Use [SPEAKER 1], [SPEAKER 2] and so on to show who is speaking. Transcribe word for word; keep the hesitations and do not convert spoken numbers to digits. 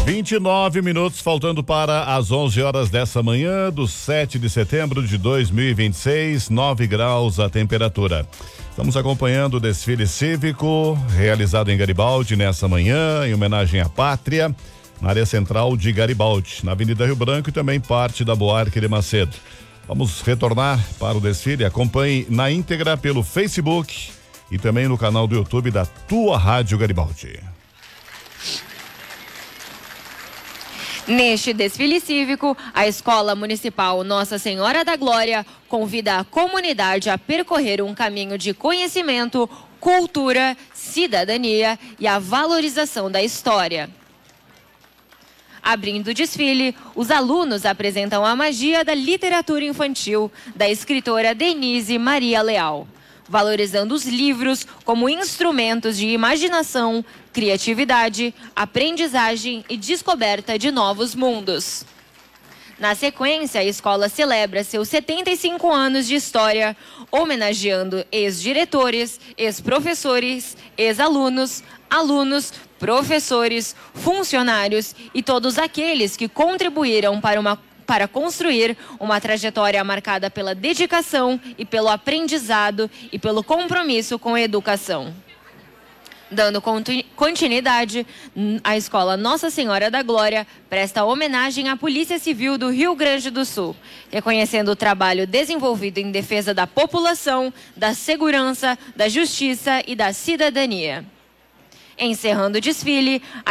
[SPEAKER 1] vinte e nove minutos, faltando para as onze horas dessa manhã do sete de setembro de dois mil e vinte e seis, nove graus a temperatura. Estamos acompanhando o desfile cívico realizado em Garibaldi nessa manhã, em homenagem à pátria, na área central de Garibaldi, na Avenida Rio Branco e também parte da Buarque de Macedo. Vamos retornar para o desfile. Acompanhe na íntegra pelo Facebook e também no canal do YouTube da Tua Rádio Garibaldi.
[SPEAKER 2] Neste desfile cívico, a Escola Municipal Nossa Senhora da Glória convida a comunidade a percorrer um caminho de conhecimento, cultura, cidadania e a valorização da história. Abrindo o desfile, os alunos apresentam a magia da literatura infantil da escritora Denise Maria Leal, valorizando os livros como instrumentos de imaginação, criatividade, aprendizagem e descoberta de novos mundos. Na sequência, a escola celebra seus setenta e cinco anos de história, homenageando ex-diretores, ex-professores, ex-alunos, alunos, professores, funcionários e todos aqueles que contribuíram para uma para construir uma trajetória marcada pela dedicação e pelo aprendizado e pelo compromisso com a educação. Dando continuidade, a Escola Nossa Senhora da Glória presta homenagem à Polícia Civil do Rio Grande do Sul, reconhecendo o trabalho desenvolvido em defesa da população, da segurança, da justiça e da cidadania. Encerrando o desfile,